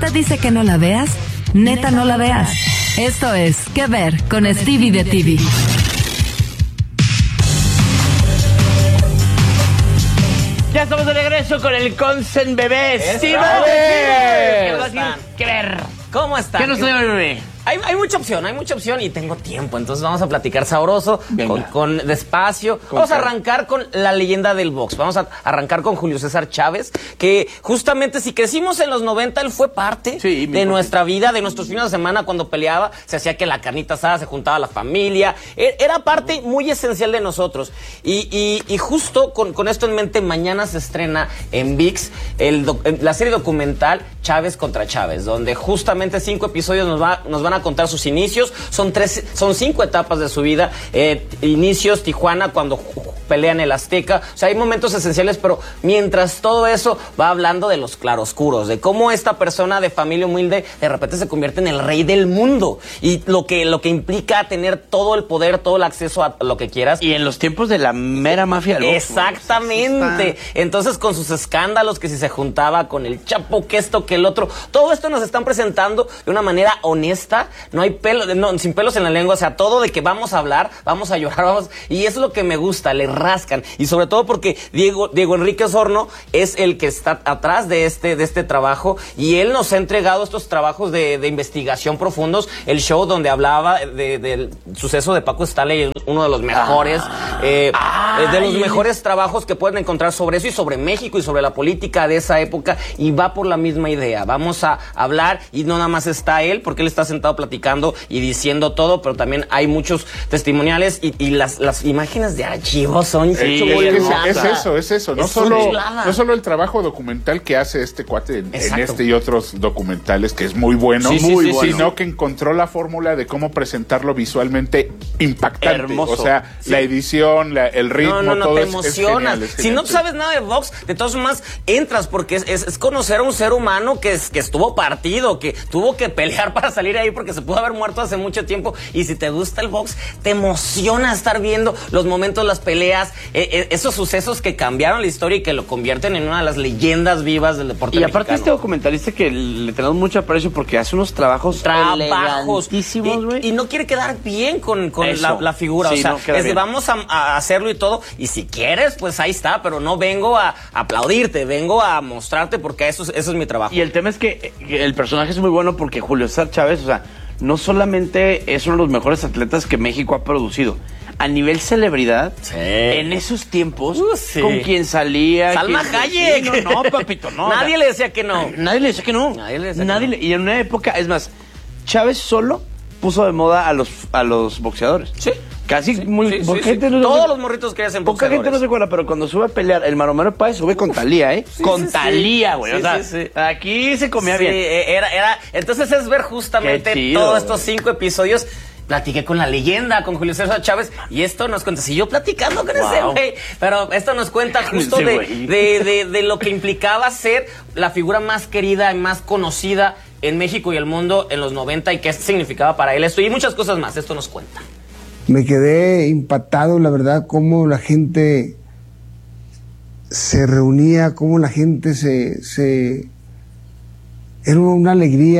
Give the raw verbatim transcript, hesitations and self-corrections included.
te dice que no la veas, neta no la veas. Esto es ¿Qué ver? Con Stevie de T V. Ya estamos de regreso con el Consent Bebé, Stevie de T V. ¿Qué ver? ¿Cómo están? ¿Qué nos trae, bebé? Hay, hay mucha opción, hay mucha opción y tengo tiempo, entonces vamos a platicar sabroso, con, con despacio. Con vamos a arrancar con la leyenda del box, vamos a arrancar con Julio César Chávez, que justamente si crecimos en los noventa, él fue parte sí, de nuestra vida, de nuestros fines de semana cuando peleaba, se hacía que la carnita asada, se juntaba la familia, era parte muy esencial de nosotros. Y, y, y justo con, con esto en mente, mañana se estrena en ViX el doc, la serie documental Chávez contra Chávez, donde justamente cinco episodios nos, va, nos van a contar sus inicios. Son tres, son cinco etapas de su vida. Eh, inicios, Tijuana, cuando pelean el Azteca. O sea, hay momentos esenciales, pero mientras todo eso va hablando de los claroscuros, de cómo esta persona de familia humilde de repente se convierte en el rey del mundo. Y lo que, lo que implica tener todo el poder, todo el acceso a lo que quieras. Y en los tiempos de la mera mafia loco. Exactamente. Entonces, con sus escándalos, que si se juntaba con el Chapo, que esto, que el otro, todo esto nos están presentando de una manera honesta. No hay pelo, no, sin pelos en la lengua, o sea, todo de que vamos a hablar, vamos a llorar, vamos, y es lo que me gusta, le rascan, y sobre todo porque Diego, Diego Enrique Osorno es el que está atrás de este, de este trabajo, y él nos ha entregado estos trabajos de, de investigación profundos, el show donde hablaba de, del suceso de Paco Stanley, uno de los mejores, ah, eh, de los mejores trabajos que pueden encontrar sobre eso, y sobre México, y sobre la política de esa época, y va por la misma idea, vamos a hablar, y no nada más está él, porque él está sentado platicando y diciendo todo, pero también hay muchos testimoniales y, y las, las imágenes de archivo son sí, es, es, es eso, es eso, no, es solo, no solo el trabajo documental que hace este cuate en, en este y otros documentales, que es muy bueno, sí, muy sí, bueno, sino sí. que encontró la fórmula de cómo presentarlo visualmente impactante. Hermoso. O sea, sí. la edición, la, el ritmo, no, no, no, todo te es, emocionas. Es genial, es si no sabes nada de box, de todas formas entras porque es, es, es conocer a un ser humano que, es, que estuvo partido, que tuvo que pelear para salir ahí porque se pudo haber muerto hace mucho tiempo, y si te gusta el box, te emociona estar viendo los momentos, las peleas, eh, eh, esos sucesos que cambiaron la historia y que lo convierten en una de las leyendas vivas del deporte mexicano. Y aparte este documentalista que le tenemos mucho aprecio porque hace unos trabajos trabajos y, y no quiere quedar bien con, con la, la figura, sí, o sea, no es vamos a, a hacerlo y todo, y si quieres, pues ahí está, pero no vengo a aplaudirte, vengo a mostrarte porque eso, eso es mi trabajo. Y el tema es que el personaje es muy bueno porque Julio César Chávez, o sea, no solamente es uno de los mejores atletas que México ha producido, a nivel celebridad, sí. en esos tiempos, uh, sí. con quien salía... Salma Hayek. Sí, no, no, papito, no. Nadie le decía que no. Nadie le decía que no. Nadie le decía Nadie que no. Le, y en una época, es más, Chávez solo puso de moda a los, a los boxeadores. Sí. Casi sí, muy... Sí, sí, gente sí. no Todos se, los morritos que hacen poca gente no se acuerda, pero cuando sube a pelear, el Maromero Páez sube con Talía, ¿eh? Sí, con sí, Talía, güey. Sí, o sea, sí, sí. aquí se comía sí, bien. Era, era... Entonces es ver justamente chido, todos estos cinco episodios. Platiqué con la leyenda, con Julio César Chávez, y esto nos cuenta, si yo platicando con wow. ese güey, pero esto nos cuenta justo de, de, de, de lo que implicaba ser la figura más querida y más conocida en México y el mundo en los noventa, y qué significaba para él esto, y muchas cosas más, esto nos cuenta. Me quedé impactado, la verdad, cómo la gente se reunía, cómo la gente se... se... era una alegría.